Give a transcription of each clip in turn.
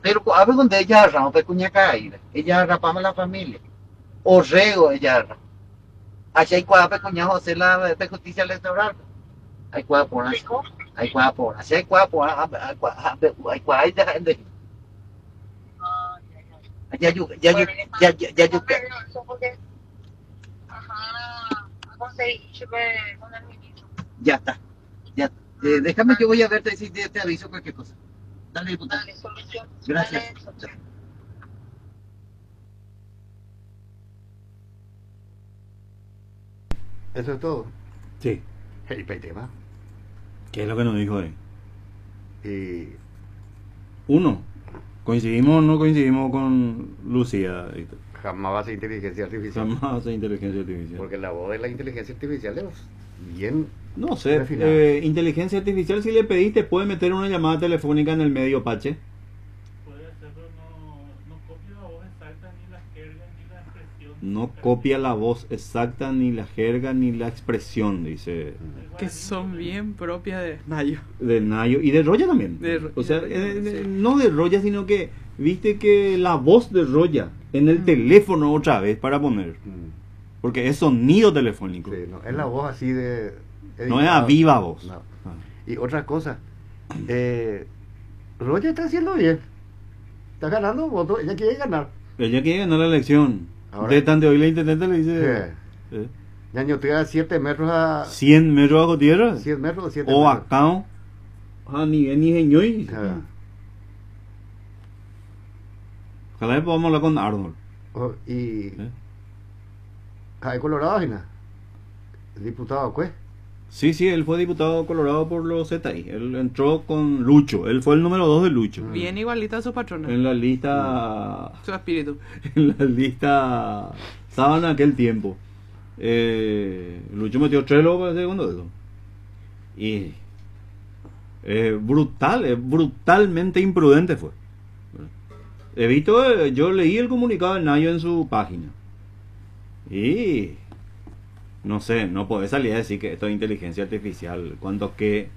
Pero a veces cuando ella agarra, pues cuña caída, ella agarra para la familia, o rego ella agarra. Así hay cuadra cuña José la de justicia electoral. Hay cuadra por así. Hay cuadra por así, hay cuadra por hay cuadra hay de gente. Ya yo, ya yo, ya yo. Ya está. Ya. Déjame, yo voy a verte si te aviso cualquier cosa. Dale, diputado. Gracias. Eso es todo. Sí. El tema. ¿Qué es lo que nos dijo él? Y Uno, ¿coincidimos o no coincidimos con Lucía? jamás va a ser inteligencia artificial. Jamás hace inteligencia artificial. Porque la voz de la inteligencia artificial es bien. No sé, inteligencia artificial, si le pediste, puede meter una llamada telefónica en el medio, Pache. Puede hacerlo, no copia la voz exacta, ni la jerga, ni la expresión. No copia la voz exacta, ni la jerga, ni la expresión, dice. Que son bien propias de Nayo. De Nayo y de Roya también. O sea, no de Roya, sino que viste que la voz de Roya en el teléfono otra vez para poner. Porque es sonido telefónico. Sí, no, es la voz así de. No es a viva voz. No. Y otra cosa, Roya está haciendo bien. Está ganando votos, ella quiere ganar. Ella quiere ganar la elección. Ahora, De tanto hoy la intendente le dice. Ya te da 7 metros a. 100 metros bajo tierra. 100 metros o 7 O metros. acá. A nivel ni señor. Ojalá podamos hablar con Arnold. Y. Cae Colorado, ¿no? El diputado, ¿qué? Sí, él fue diputado colorado por los ZI. Él entró con Lucho. Él fue el número 2 de Lucho. Bien igualita a su patrona. En la lista. Su espíritu. En la lista. Estaban en aquel tiempo. Lucho metió 3 lobos de segundo de eso. Y. Brutalmente imprudente fue. He visto, yo leí el comunicado de Nayo en su página. Y. No sé, no podés salir a decir que esto es inteligencia artificial. Cuando que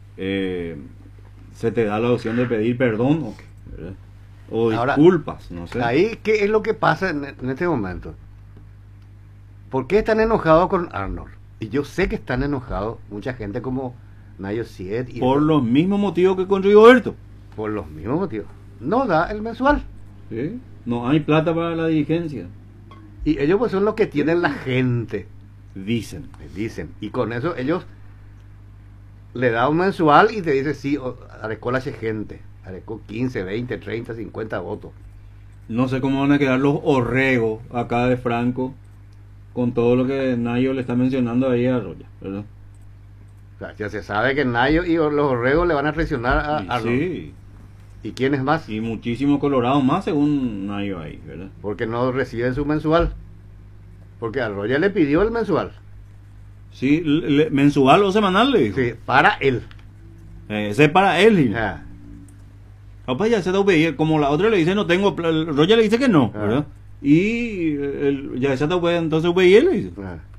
se te da la opción de pedir perdón o qué, ¿verdad? O ahora, disculpas, no sé. Ahí, ¿qué es lo que pasa en este momento? ¿Por qué están enojados con Arnold? Y yo sé que están enojados mucha gente como Nayo Siet. Y por los mismos motivos que con Rigoberto. Por los mismos motivos. No da el mensual. ¿Sí? No hay plata para la dirigencia. Y ellos pues son los que tienen la gente. Dicen. Y con eso ellos le dan un mensual y te dicen, sí, arecó la gente. Arecó 15, 20, 30, 50 votos. No sé cómo van a quedar los orregos acá de Franco con todo lo que Nayo le está mencionando ahí a Roya, ¿verdad? O sea, ya se sabe que Nayo y los orregos le van a traicionar a Arnold. Sí. ¿Y quién es más? Y muchísimos colorados más según Nayo ahí, ¿verdad? Porque no reciben su mensual. Porque a Roya le pidió el mensual. Sí, mensual o semanal le dijo. Sí, para él. Ese es para él. Ah. Pues ya se da UPI, como la otra le dice no tengo, Roya le dice que no, ¿verdad? Y ya se da UPI, entonces UPI le dice.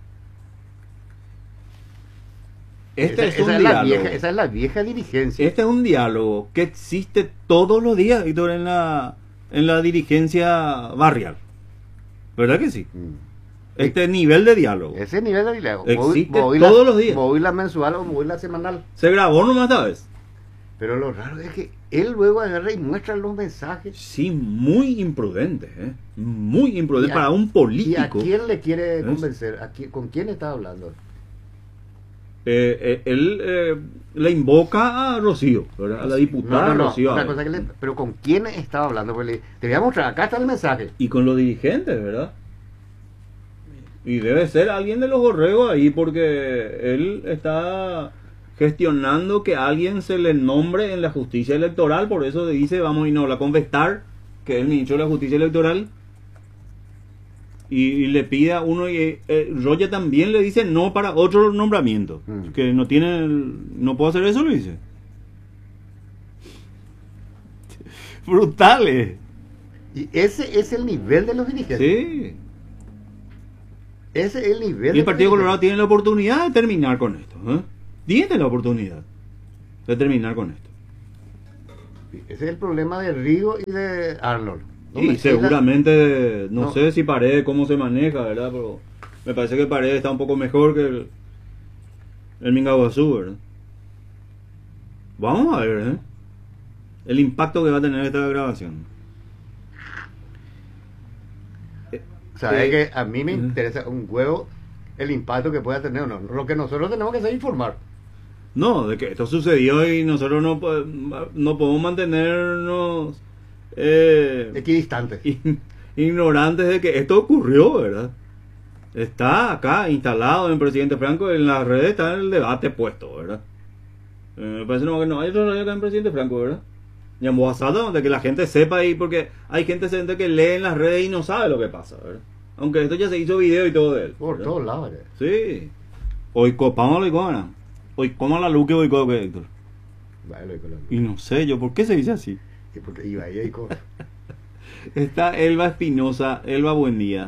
Esa es la vieja dirigencia. Este es un diálogo que existe todos los días, Víctor, en la dirigencia barrial. ¿Verdad que sí? Este nivel de diálogo. Ese nivel de diálogo. Existe todos los días. Móvil mensual o móvil semanal. Se grabó nomás esta vez. Pero lo raro es que él luego agarra y muestra los mensajes. Sí, muy imprudente, muy imprudente para un político. ¿Y a quién le quiere convencer? ¿Con quién está hablando? Él le invoca a Rocío, ¿verdad? A la diputada Rocío. Pero ¿con quién estaba hablando? Pues te voy a mostrar, acá está el mensaje. Y con los dirigentes, ¿verdad? Y debe ser alguien de los borregos ahí, porque él está gestionando que a alguien se le nombre en la justicia electoral, por eso dice, vamos a irnos a convestar, que es el ministro de la justicia electoral, y le pide a uno, y Roya también le dice no para otro nombramiento, que no tiene, no puedo hacer eso, le dice. Brutales. Y ese es el nivel de los dirigentes. Sí. Ese es el nivel. Y el Partido Colorado tiene la oportunidad de terminar con esto. Tiene la oportunidad de terminar con esto. Ese es el problema de Rigo y de Arnold. No Y me- seguramente, no no. sé si Paredes cómo se maneja, ¿verdad? Pero me parece que Paredes está un poco mejor que el Mingaguazú, ¿verdad? Vamos a ver, ¿eh? El impacto que va a tener esta grabación. Sabes Eh, que a mí me ujú. interesa un huevo el impacto que pueda tener o no. Lo que nosotros tenemos que hacer es informar. No, de que esto sucedió y nosotros no podemos mantenernos Equidistantes. ignorantes de que esto ocurrió, ¿verdad? Está acá instalado en Presidente Franco, en las redes está el debate puesto, ¿verdad? Me parece no, que no hay otro radio acá en Presidente Franco, ¿verdad? Y en voz alta, de que la gente sepa ahí, porque hay gente que lee en las redes y no sabe lo que pasa, ¿verdad? Aunque esto ya se hizo video y todo de él. Por ¿verdad? todos lados. Sí. Hoy copamos lo icona. Hoy coma la luz que hoy coge, Héctor. Vale, Y no sé yo, ¿por qué se dice así? y porque iba ahí hay cosas. Está Elba Espinosa. Elba, buen día.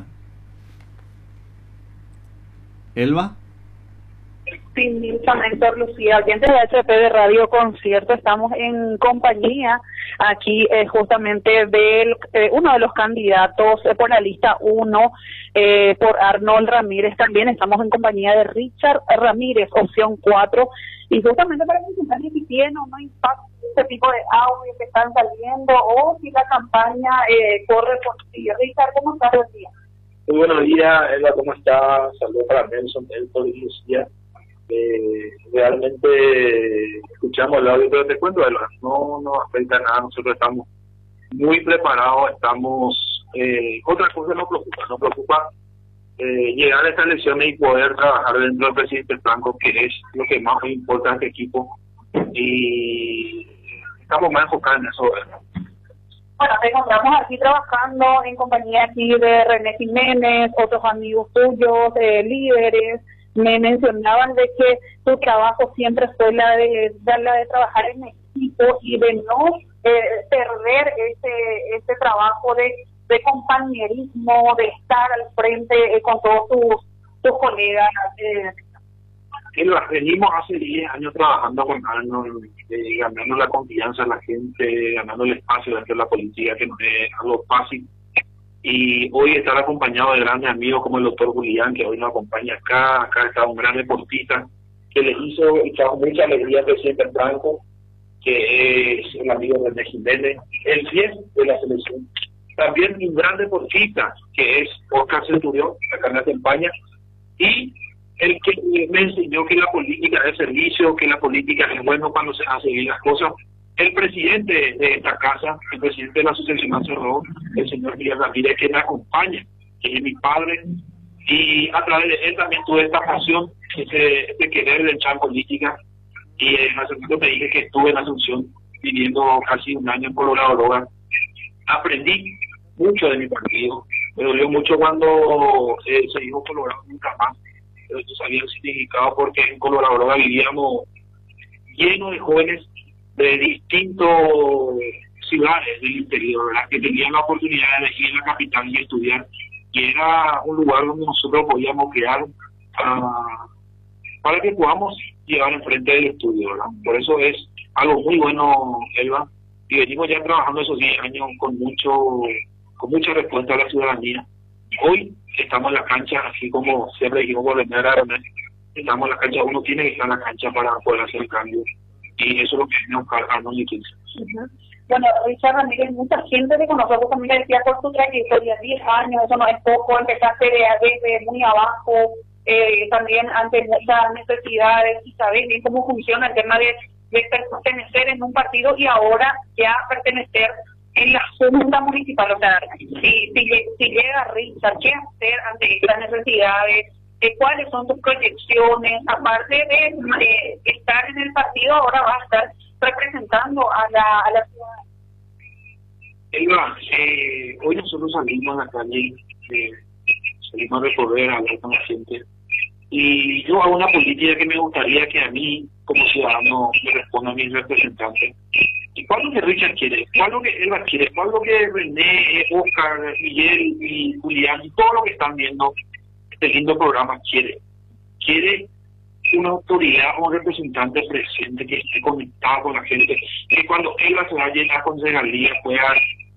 Elba. Sí, Nilson, Héctor, Lucía, oyentes de HP de Radio Concierto, estamos en compañía aquí justamente de uno de los candidatos por la lista 1, por Arnold Ramírez. También estamos en compañía de Richard Ramírez, opción 4, y justamente para presentar si tiene o no impacto este tipo de audios que están saliendo o si la campaña corre por sí. Richard, ¿cómo estás? Buen día. Muy buenos días, Eva, ¿cómo está? Saludos para Nelson, Héctor y Lucía. Realmente escuchamos el audio, pero te cuento, Eva, no nos afecta nada, nosotros estamos muy preparados, estamos... otra cosa nos preocupa llegar a estas elecciones y poder trabajar dentro del presidente Franco, que es lo que más nos importa a este equipo, y estamos más enfocados en eso, Eva. Bueno, te encontramos aquí trabajando en compañía aquí de René Jiménez, otros amigos tuyos, líderes. Me mencionaban de que tu trabajo siempre fue la de trabajar en equipo y de no perder ese trabajo de compañerismo, de estar al frente con todos tus colegas. Venimos hace 10 años trabajando con Arnold, ganando la confianza de la gente, ganando el espacio dentro de la política, que no es algo fácil. Y hoy estar acompañado de grandes amigos como el doctor Julián, que hoy nos acompaña acá está un gran deportista, que le hizo y trajo mucha alegría al presidente Franco, que es el amigo de René Jiménez, el 10 de la selección. También un gran deportista, que es Oscar Centurión, acá en la campaña, y el que me enseñó que la política es servicio, que la política es bueno cuando se hace bien las cosas. El presidente de esta casa, el presidente de la Asociación Nacional, el señor Miguel Ramírez, que me acompaña, que es mi padre, y a través de él también tuve esta pasión, este querer de echar política, y en hace momento me dije que estuve en Asunción, viviendo casi un año en Colorado Droga. Aprendí mucho de mi partido, me dolió mucho cuando se dijo Colorado nunca más, pero yo sabía el significado porque en Colorado Droga vivíamos llenos de jóvenes de distintas ciudades del interior, ¿verdad? Que tenían la oportunidad de elegir la capital y estudiar, y era un lugar donde nosotros podíamos crear para que podamos llevar enfrente del estudio, ¿verdad? Por eso es algo muy bueno, Elba, y venimos ya trabajando esos 10 años con mucha respuesta a la ciudadanía. Hoy estamos en la cancha, así como siempre dijimos por primera vez, estamos en la cancha, uno tiene que estar en la cancha para poder hacer el cambio. Y eso es lo que viene a buscar Arnold y 15. Bueno, Richard Ramírez, mucha gente te conoce, vos también decía por tu trayectoria, 10 años, eso no es poco, empezaste desde muy abajo, también ante muchas necesidades, y sabes bien cómo funciona el tema de pertenecer en un partido y ahora ya pertenecer en la Junta Municipal. O sea, si llega Richard, ¿qué hacer ante estas necesidades? ¿Cuáles son tus proyecciones? Aparte de estar en el partido, ahora va a estar representando a la ciudad. Elba, hoy nosotros salimos a la calle, salimos a recorrer, a hablar con la gente, y yo hago una política que me gustaría que a mí, como ciudadano, me responda a mis representantes. ¿Y cuál es lo que Richard quiere? ¿Cuál es lo que Elba quiere? ¿Cuál es lo que René, Oscar, Miguel y Julián y todo lo que están viendo este lindo programa quiere? Quiere una autoridad o un representante presente que esté conectado con la gente, que cuando él se vaya a la concejalía pueda